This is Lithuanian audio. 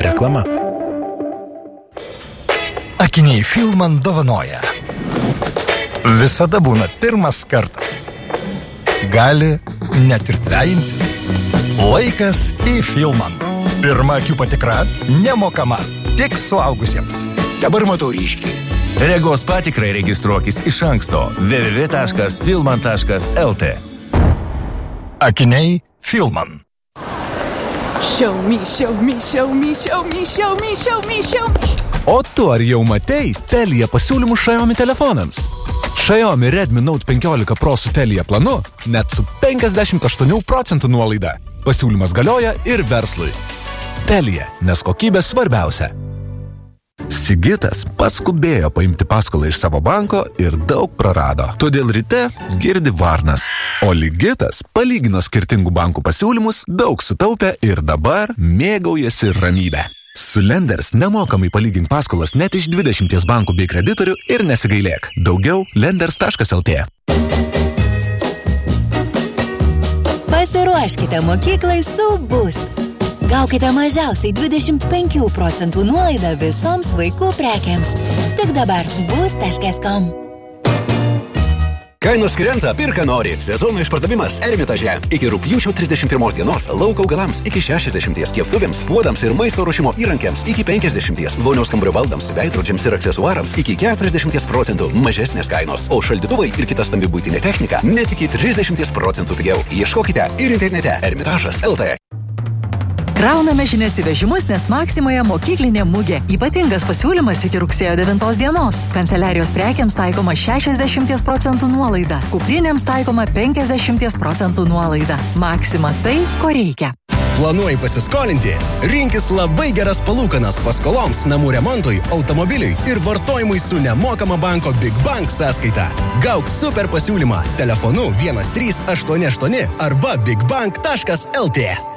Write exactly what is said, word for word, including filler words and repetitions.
Reklama. Akiniai Filman dovanoja. Visada būna pirmas kartas. Gali net ir dvejintis. Laikas į Filman. Pirma akių patikra nemokama, tik suaugusiems. Dabar matau ryškiai. Regos patikrai registruokis iš anksto w w w taškas filman taškas l t. Akiniai Filman. Show me, show me, show me, show me, show me, show me, show me. O tu ar jau matei Telia pasiūlymų Xiaomi telefonams? Xiaomi Redmi Note penkiolika Pro su Telia planu net su penkiasdešimt aštuonių procentų nuolaida. Pasiūlymas galioja ir verslui. Telia, nes kokybė svarbiausia. Sigitas paskubėjo paimti paskolą iš savo banko ir daug prarado. Todėl ryte girdi varnas. O Ligitas palygino skirtingų bankų pasiūlymus, daug sutaupė ir dabar mėgaujasi ramybę. Su Lenders nemokamai palygink paskolas net iš dvidešimties bankų bei kreditorių ir nesigailėk. Daugiau lenders taškas l t. Pasiruoškite mokyklai su Boost. Gaukite mažiausiai dvidešimt penkių procentų nuolaidą visoms vaikų prekiams. Tik dabar boost taškas com. Kainos krenta, pirka nori. Sezono išpardavimas Ermitaže. Iki rugpjūčio trisdešimt pirmos dienos lauko augalams iki šešiasdešimties, keptuvėms, puodams ir maisto ruošimo įrankiams iki penkiasdešimties, vonios kambario baldams, veidrodžiams ir aksesuarams iki keturiasdešimties procentų mažesnės kainos, o šaldytuvai ir kita stambi buitinė technika net iki trisdešimties procentų pigiau. Ieškokite ir internete ermitažas taškas l t. Krauname žinias į vežimus, nes Maksimoje mokyklinė mugė. Ypatingas pasiūlymas iki rugsėjo devintos dienos. Kanceliarijos prekiams taikoma šešiasdešimties procentų nuolaida. Kuprinėms taikoma penkiasdešimties procentų nuolaida. Maksima tai, ko reikia. Planuoji pasiskolinti? Rinkis labai geras palūkanas paskoloms, namų remontui, automobiliui ir vartojimui su nemokama banko Big Bank sąskaita. Gauk super pasiūlymą telefonu vienas trys aštuoni aštuoni arba bigbank taškas l t.